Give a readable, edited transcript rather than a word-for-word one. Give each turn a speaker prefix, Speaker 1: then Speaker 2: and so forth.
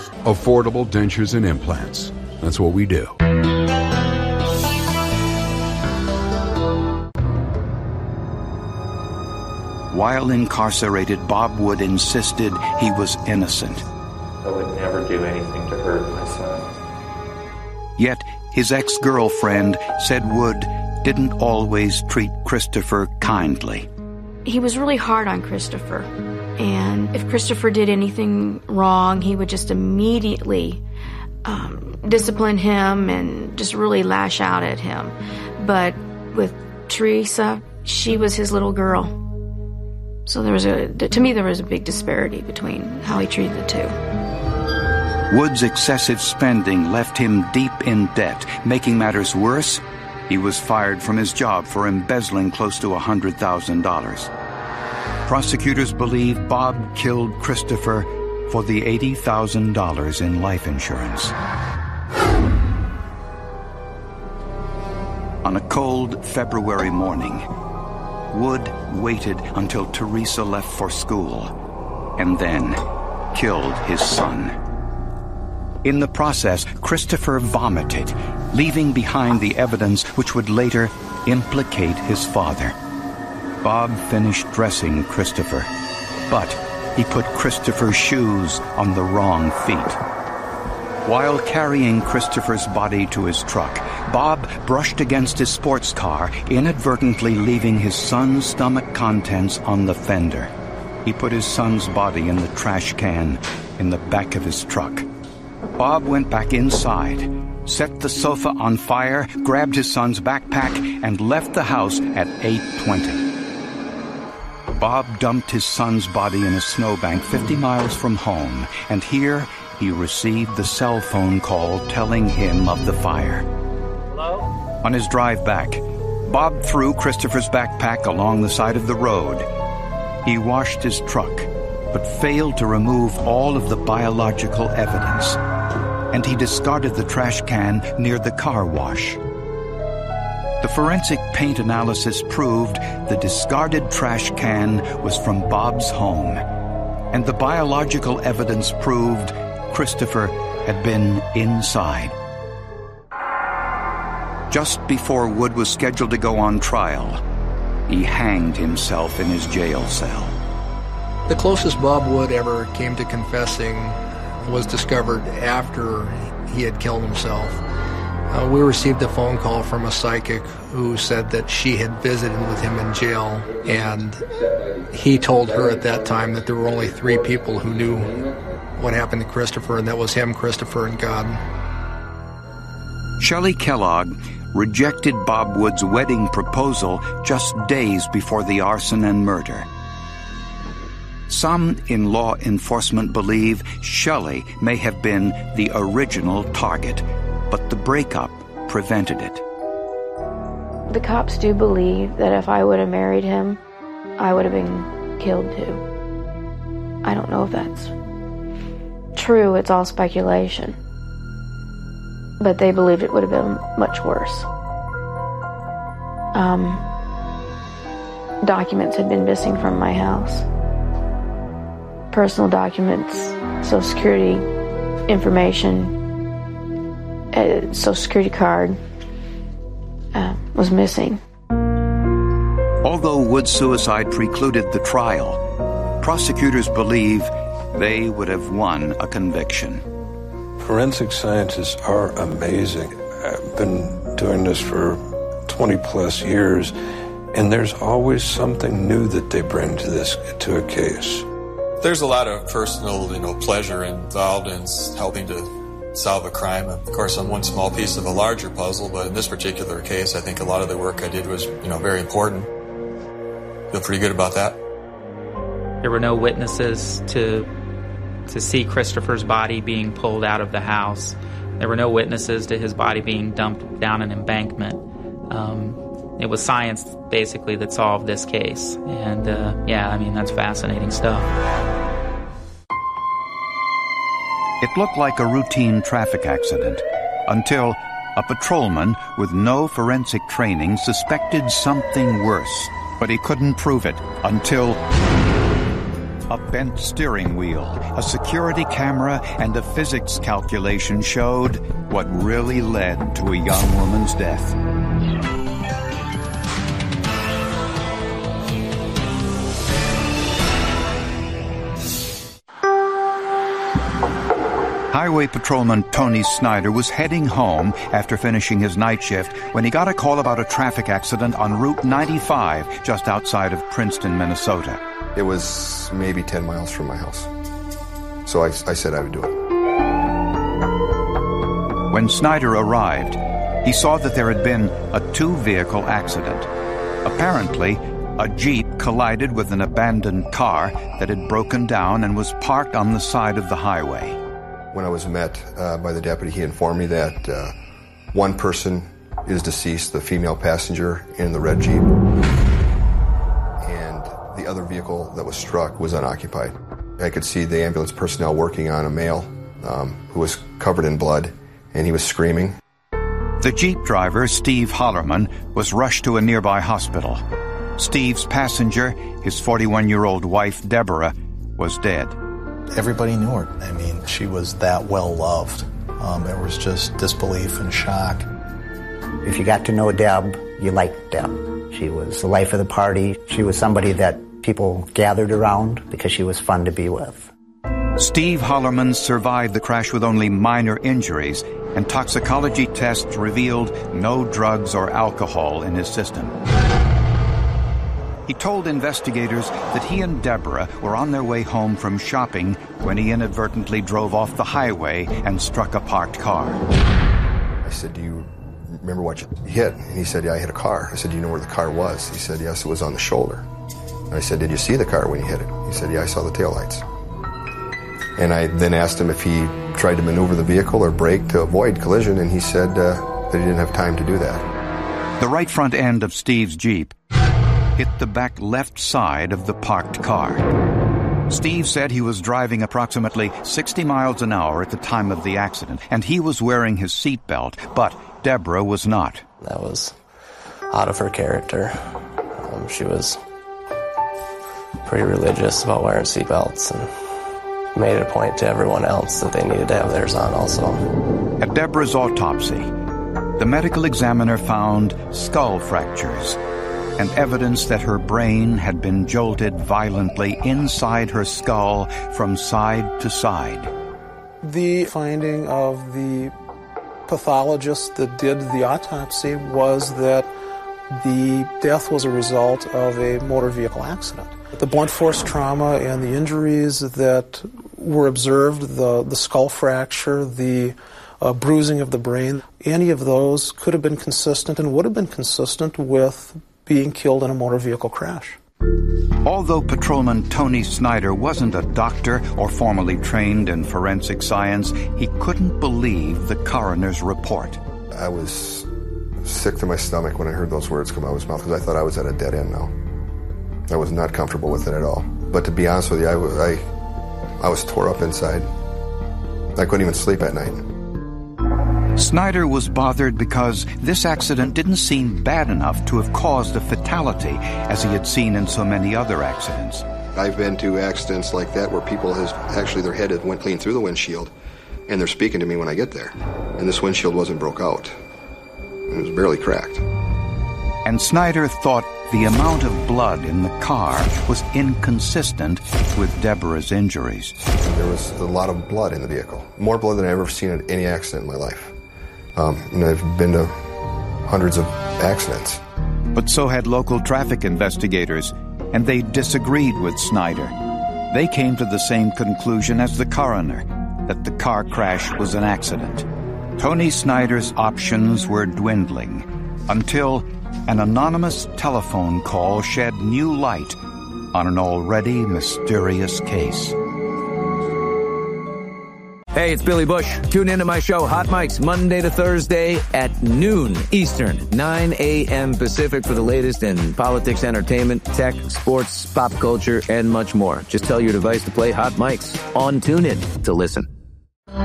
Speaker 1: Affordable dentures and implants. That's what we do.
Speaker 2: While incarcerated, Bob Wood insisted he was innocent.
Speaker 3: I would never do anything to hurt my son.
Speaker 2: Yet his ex-girlfriend said Wood didn't always treat Christopher kindly.
Speaker 4: He was really hard on Christopher, and if Christopher did anything wrong, he would just immediately discipline him and just really lash out at him. But with Teresa, she was his little girl. So there was a big disparity between how he treated the two.
Speaker 2: Wood's excessive spending left him deep in debt. Making matters worse, he was fired from his job for embezzling close to $100,000. Prosecutors believe Bob killed Christopher for the $80,000 in life insurance. On a cold February morning, Wood waited until Teresa left for school and then killed his son. In the process, Christopher vomited, leaving behind the evidence which would later implicate his father. Bob finished dressing Christopher, but he put Christopher's shoes on the wrong feet. While carrying Christopher's body to his truck, Bob brushed against his sports car, inadvertently leaving his son's stomach contents on the fender. He put his son's body in the trash can in the back of his truck. Bob went back inside, set the sofa on fire, grabbed his son's backpack, and left the house at 8:20. Bob dumped his son's body in a snowbank 50 miles from home, and here he received the cell phone call telling him of the fire.
Speaker 3: Hello?
Speaker 2: On his drive back, Bob threw Christopher's backpack along the side of the road. He washed his truck, but failed to remove all of the biological evidence, and he discarded the trash can near the car wash. The forensic paint analysis proved the discarded trash can was from Bob's home, and the biological evidence proved Christopher had been inside. Just before Wood was scheduled to go on trial, he hanged himself in his jail cell.
Speaker 5: The closest Bob Wood ever came to confessing was discovered after he had killed himself. We received a phone call from a psychic who said that she had visited with him in jail, and he told her at that time that there were only 3 people who knew what happened to Christopher, and that was him, Christopher, and God.
Speaker 2: Shelley Kellogg rejected Bob Wood's wedding proposal just days before the arson and murder. Some in law enforcement believe Shelley may have been the original target, but the breakup prevented it.
Speaker 4: The cops do believe that if I would have married him, I would have been killed too. I don't know if that's true, it's all speculation. But they believed it would have been much worse. Documents had been missing from my house. Personal documents, Social Security information, Social Security card was missing.
Speaker 2: Although Wood's suicide precluded the trial, prosecutors believe they would have won a conviction.
Speaker 6: Forensic scientists are amazing. I've been doing this for 20 plus years, and there's always something new that they bring to a case.
Speaker 7: There's a lot of personal, pleasure involved in helping to solve a crime. Of course, on one small piece of a larger puzzle, but in this particular case, I think a lot of the work I did was, very important. Feel pretty good about that.
Speaker 8: There were no witnesses to see Christopher's body being pulled out of the house. There were no witnesses to his body being dumped down an embankment. It was science, basically, that solved this case. And, that's fascinating stuff.
Speaker 2: It looked like a routine traffic accident until a patrolman with no forensic training suspected something worse, but he couldn't prove it until a bent steering wheel, a security camera, and a physics calculation showed what really led to a young woman's death. Highway Patrolman Tony Snyder was heading home after finishing his night shift when he got a call about a traffic accident on Route 95 just outside of Princeton, Minnesota.
Speaker 9: It was maybe 10 miles from my house. So I said I would do it.
Speaker 2: When Snyder arrived, he saw that there had been a two-vehicle accident. Apparently, a Jeep collided with an abandoned car that had broken down and was parked on the side of the highway.
Speaker 9: When I was met by the deputy, he informed me that one person is deceased, the female passenger in the red Jeep, and the other vehicle that was struck was unoccupied. I could see the ambulance personnel working on a male who was covered in blood, and he was screaming.
Speaker 2: The Jeep driver, Steve Hollerman, was rushed to a nearby hospital. Steve's passenger, his 41-year-old wife, Deborah, was dead.
Speaker 10: Everybody knew her. I mean, she was that well loved. There was just disbelief and shock.
Speaker 11: If you got to know Deb, you liked Deb. She was the life of the party. She was somebody that people gathered around because she was fun to be with.
Speaker 2: Steve Hollerman survived the crash with only minor injuries, and toxicology tests revealed no drugs or alcohol in his system. He told investigators that he and Deborah were on their way home from shopping when he inadvertently drove off the highway and struck a parked car.
Speaker 9: I said, "Do you remember what you hit?" And he said, "Yeah, I hit a car." I said, "Do you know where the car was?" He said, "Yes, it was on the shoulder." And I said, "Did you see the car when you hit it?" He said, "Yeah, I saw the taillights." And I then asked him if he tried to maneuver the vehicle or brake to avoid collision, and he said that he didn't have time to do that.
Speaker 2: The right front end of Steve's Jeep hit the back left side of the parked car. Steve said he was driving approximately 60 miles an hour at the time of the accident, and he was wearing his seatbelt, but Deborah was not.
Speaker 12: That was out of her character. She was pretty religious about wearing seatbelts and made it a point to everyone else that they needed to have theirs on also.
Speaker 2: At Deborah's autopsy, the medical examiner found skull fractures and evidence that her brain had been jolted violently inside her skull from side to side.
Speaker 10: The finding of the pathologist that did the autopsy was that the death was a result of a motor vehicle accident. The blunt force trauma and the injuries that were observed, the skull fracture, the bruising of the brain, any of those could have been consistent and would have been consistent with being killed in a motor vehicle crash.
Speaker 2: Although Patrolman Tony Snyder wasn't a doctor or formally trained in forensic science, he couldn't believe the coroner's report.
Speaker 9: I was sick to my stomach when I heard those words come out of his mouth because I thought I was at a dead end now. I was not comfortable with it at all. But to be honest with you, I was tore up inside. I couldn't even sleep at night.
Speaker 2: Snyder was bothered because this accident didn't seem bad enough to have caused a fatality, as he had seen in so many other accidents.
Speaker 9: I've been to accidents like that where people their head went clean through the windshield, and they're speaking to me when I get there. And this windshield wasn't broke out. It was barely cracked.
Speaker 2: And Snyder thought the amount of blood in the car was inconsistent with Deborah's injuries.
Speaker 9: There was a lot of blood in the vehicle. More blood than I've ever seen in any accident in my life. I've been to hundreds of accidents.
Speaker 2: But so had local traffic investigators, and they disagreed with Snyder. They came to the same conclusion as the coroner, that the car crash was an accident. Tony Snyder's options were dwindling until an anonymous telephone call shed new light on an already mysterious case.
Speaker 13: Hey, it's Billy Bush. Tune into my show, Hot Mics, Monday to Thursday at noon Eastern, 9 a.m. Pacific for the latest in politics, entertainment, tech, sports, pop culture, and much more. Just tell your device to play Hot Mics on TuneIn to listen.